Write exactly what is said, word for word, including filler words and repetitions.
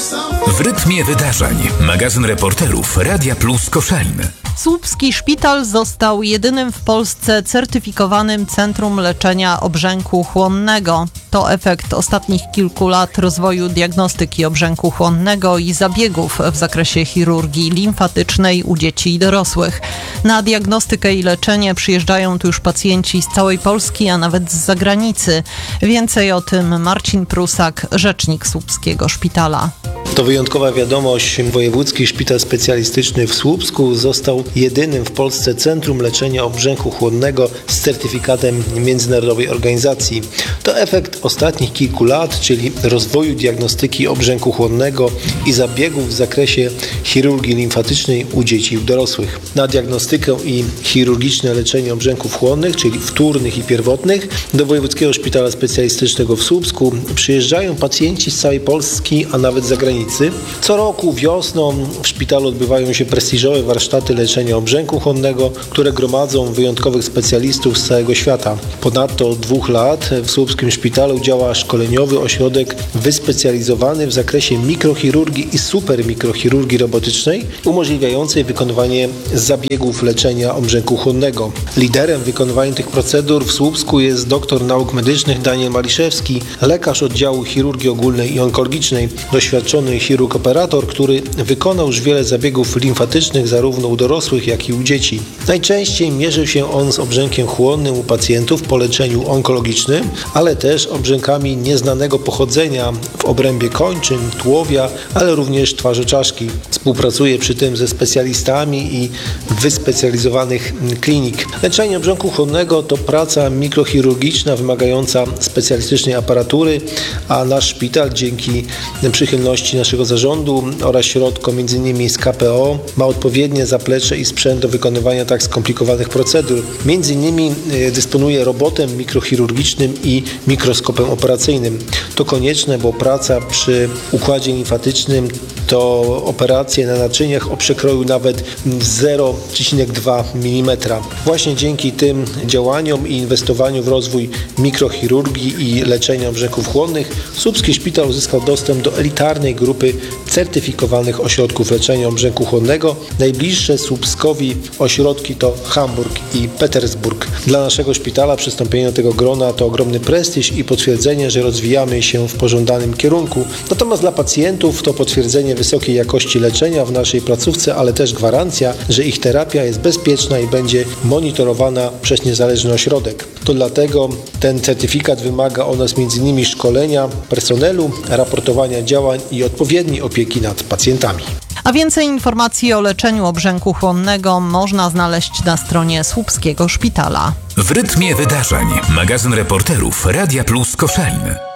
W rytmie wydarzeń. Magazyn reporterów Radia Plus Koszalin. Słupski szpital został jedynym w Polsce certyfikowanym centrum leczenia obrzęku chłonnego. To efekt ostatnich kilku lat rozwoju diagnostyki obrzęku chłonnego i zabiegów w zakresie chirurgii limfatycznej u dzieci i dorosłych. Na diagnostykę i leczenie przyjeżdżają tu już pacjenci z całej Polski, a nawet z zagranicy. Więcej o tym Marcin Prusak, rzecznik Słupskiego Szpitala. To wyjątkowa wiadomość. Wojewódzki Szpital Specjalistyczny w Słupsku został jedynym w Polsce centrum leczenia obrzęku chłonnego z certyfikatem międzynarodowej organizacji. To efekt ostatnich kilku lat, czyli rozwoju diagnostyki obrzęku chłonnego i zabiegów w zakresie chirurgii limfatycznej u dzieci i u dorosłych. Na diagnostykę i chirurgiczne leczenie obrzęków chłonnych, czyli wtórnych i pierwotnych, do Wojewódzkiego Szpitala Specjalistycznego w Słupsku przyjeżdżają pacjenci z całej Polski, a nawet z zagranicy. Co roku wiosną w szpitalu odbywają się prestiżowe warsztaty leczenia obrzęku chłonnego, które gromadzą wyjątkowych specjalistów z całego świata. Ponadto od dwóch lat w Słupskim Szpitalu działa szkoleniowy ośrodek wyspecjalizowany w zakresie mikrochirurgii i supermikrochirurgii robotycznej, umożliwiającej wykonywanie zabiegów leczenia obrzęku chłonnego. Liderem w wykonywaniu tych procedur w Słupsku jest doktor nauk medycznych Daniel Maliszewski, lekarz oddziału chirurgii ogólnej i onkologicznej, doświadczony chirurg operator, który wykonał już wiele zabiegów limfatycznych zarówno u dorosłych, jak i u dzieci. Najczęściej mierzy się on z obrzękiem chłonnym u pacjentów po leczeniu onkologicznym, ale też obrzękami nieznanego pochodzenia w obrębie kończyn, tułowia, ale również twarzy czaszki. Współpracuje przy tym ze specjalistami i wyspecjalizowanych klinik. Leczenie obrzęku chłonnego to praca mikrochirurgiczna wymagająca specjalistycznej aparatury, a nasz szpital dzięki przychylności naszego zarządu oraz środkom między innymi z K P O ma odpowiednie zaplecze i sprzęt do wykonywania tak skomplikowanych procedur. Między innymi dysponuje robotem mikrochirurgicznym i mikroskopem operacyjnym. To konieczne, bo praca przy układzie limfatycznym to operacje na naczyniach o przekroju nawet zero przecinek dwa milimetra. Właśnie dzięki tym działaniom i inwestowaniu w rozwój mikrochirurgii i leczenia obrzęków chłonnych Słupski Szpital uzyskał dostęp do elitarnej grupy certyfikowanych ośrodków leczenia obrzęku chłonnego. Najbliższe Słupskowi ośrodki to Hamburg i Petersburg. Dla naszego szpitala przystąpienie do tego grona to ogromny prestiż i potwierdzenie, że rozwijamy się w pożądanym kierunku. Natomiast dla pacjentów to potwierdzenie wysokiej jakości leczenia w naszej placówce, ale też gwarancja, że ich terapia jest bezpieczna i będzie monitorowana przez niezależny ośrodek. To dlatego ten certyfikat wymaga od nas między innymi szkolenia personelu, raportowania działań i odpowiedniej opieki nad pacjentami. A więcej informacji o leczeniu obrzęku chłonnego można znaleźć na stronie Słupskiego Szpitala. W rytmie wydarzeń. Magazyn reporterów Radia Plus Koszalin.